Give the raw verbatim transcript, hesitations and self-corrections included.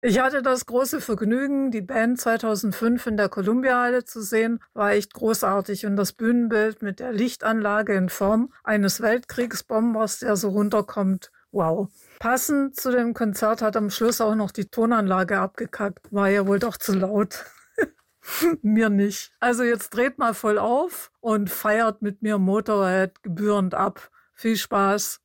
Ich hatte das große Vergnügen, die Band zweitausendfünf in der Columbia-Halle zu sehen. War echt großartig. Und das Bühnenbild mit der Lichtanlage in Form eines Weltkriegsbombers, der so runterkommt. Wow. Passend zu dem Konzert hat am Schluss auch noch die Tonanlage abgekackt. War ja wohl doch zu laut. Mir nicht. Also jetzt dreht mal voll auf und feiert mit mir Motorhead gebührend ab. Viel Spaß.